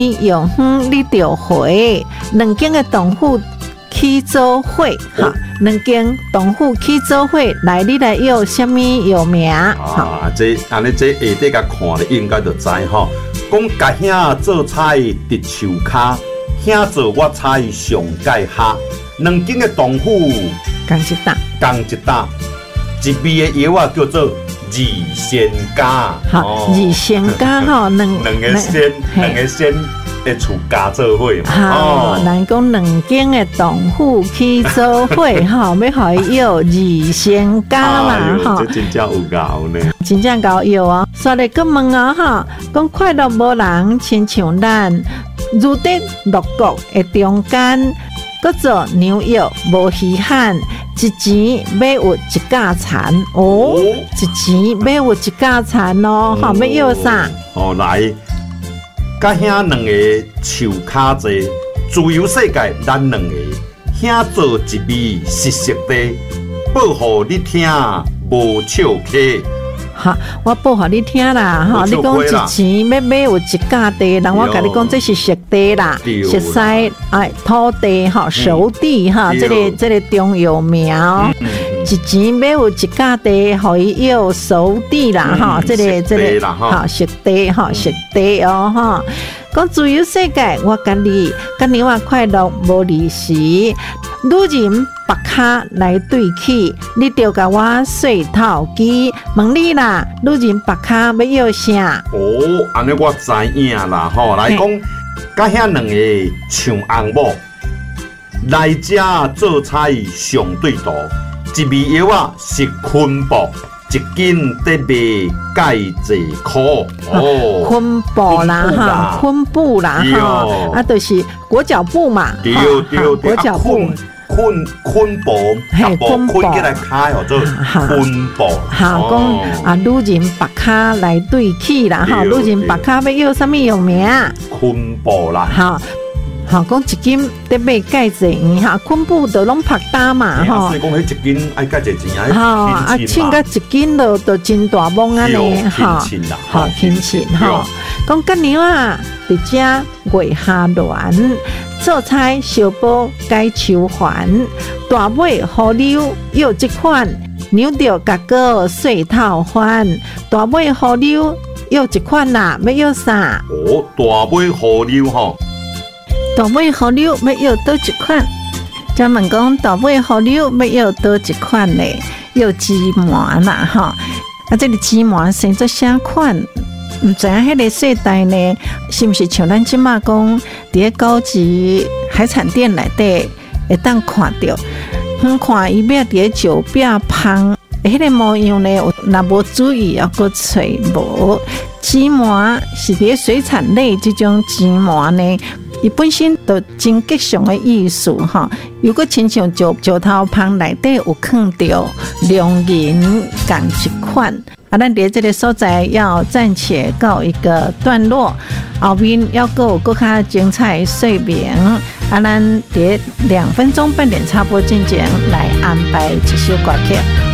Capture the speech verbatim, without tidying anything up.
用远你就回，两间的同户去做伙，哈，两间同户去做伙，来你来有什么有名？ 啊，这安尼这下底甲看咧，应该就知吼。讲甲兄做菜伫树骹，兄做我菜上盖下，两间的同户共一担， 共一担，一味的药啊叫做二仙家。 好，二仙家吼，两两个仙，两个仙。会厝加做伙嘛？ 哦，咱讲两间的同户去做伙，吼，要互伊有二仙家啦，吼， 这真正有够呢， 真正够有哦。所以个问哦，吼，讲快乐无人亲像咱，如得六国的中间，搁做牛药无稀罕，一钱买有一架蚕哦，一钱买有一架蚕哦，吼，要要啥？ 哦，来。甲兄两个树骹坐，自由世界咱两个，兄做一味实实地，报互你听，无笑客。 哈，我报互你听啦，吼，你讲一钱要买有一架地，人我甲你讲这是实地啦，熟悉哎土地吼，熟地哈，这个这个中药苗。一钱买有一架地，互伊有熟地啦，哈、嗯，这个这个，好熟地，哈熟地哦，哈。讲自由世界，我跟你，跟你话快乐无离时，女人白卡来对起，你就甲我细头机，问你啦，女人白卡要要啥？ 哦，安尼我知影啦，吼，来讲，甲遐两个像翁某，来遮做菜上对道。一味药啊是昆布，一斤得卖介济箍哦。昆布啦哈，昆布啦哈，啊就是裹脚布嘛， 对对对，裹脚布，昆昆布，嘿，昆布开起来开哦，做昆布。 好讲啊，女人白卡来对起啦哈，女人白卡要要什么有名？ 昆布啦。 好。好，讲一斤得卖介济钱哈，昆布都拢拍打嘛吼。 所以讲，迄一斤爱介济钱啊。 好啊，称甲一斤都都真大帮安尼哈。好，轻钱哈。讲今年啊，伫遮月下鸾，做菜小煲该求还，大尾好溜又一款，牛着甲个碎套还，大尾好溜又一款啦，要要啥？ 哦，大尾好溜吼。 大尾好溜要要多一款，专门讲大尾好溜要要多一款嘞，要芝麻啦哈。啊，这个芝麻生做啥款？唔知影迄个世代呢，是毋是像咱即马讲伫个高级海产店内底会当看到，远看伊要伫个酒壁芳，迄个模样呢，若无注意要搁找无。芝麻是伫个水产类这种芝麻呢。伊本身就真吉祥的意思哈，如果亲像石石头旁内底有放着良银共一款，啊，咱伫这个所在要暂且告一个段落，后面要搁有搁较精彩说明，啊，咱伫两分钟半点插播进前来安排一首歌曲。